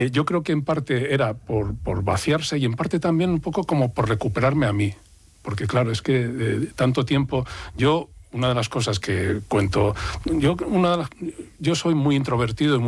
Yo creo que en parte era por vaciarse y en parte también un poco como por recuperarme a mí. Porque claro, es que tanto tiempo... Una de las cosas que cuento... Yo soy muy introvertido y muy